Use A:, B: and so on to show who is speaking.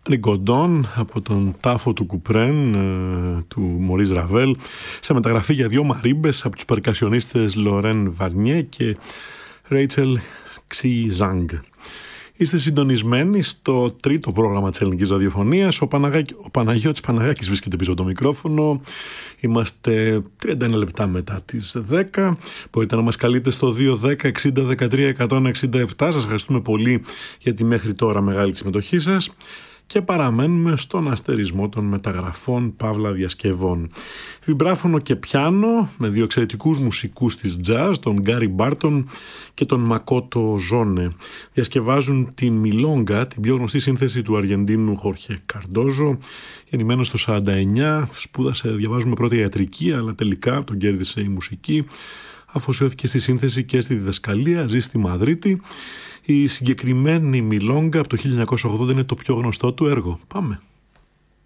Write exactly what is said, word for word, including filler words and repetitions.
A: Ριγκοντών από τον τάφο του Κουπρέν του Μωρίς Ραβέλ, σε μεταγραφή για δυο μαρίμπες από τους περκασιονίστες Λορέν Βαρνιέ και Ρέιτσελ Ξιζάνγκ. Είστε συντονισμένοι στο τρίτο πρόγραμμα της ελληνικής ραδιοφωνίας. Ο, Παναγάκη, ο Παναγιώτης Παναγάκης βρίσκεται πίσω από το μικρόφωνο. Είμαστε τριάντα ένα λεπτά μετά τις δέκα. Μπορείτε να μας καλείτε στο δύο δέκα εξήντα δεκατρία εκατόν εξήντα επτά. Σας ευχαριστούμε πολύ για τη μέχρι τώρα μεγάλη συμμετοχή σας. Και παραμένουμε στον αστερισμό των μεταγραφών παύλα διασκευών. Βιμπράφωνο και πιάνο με δύο εξαιρετικούς μουσικούς της jazz, τον Γκάρι Μπάρτον και τον Μακότο Ζόνε. Διασκευάζουν την Μιλόγκα, την πιο γνωστή σύνθεση του Αργεντίνου Χόρχε Καρντόζο. Γεννημένος το σαράντα εννιά, σπούδασε, διαβάζουμε πρώτα ιατρική, αλλά τελικά τον κέρδισε η μουσική. Αφοσιώθηκε στη σύνθεση και στη διδασκαλία, ζει στη Μαδρίτη. Η συγκεκριμένη Μιλόγκα από το χίλια εννιακόσια ογδόντα είναι το πιο γνωστό του έργο. Πάμε.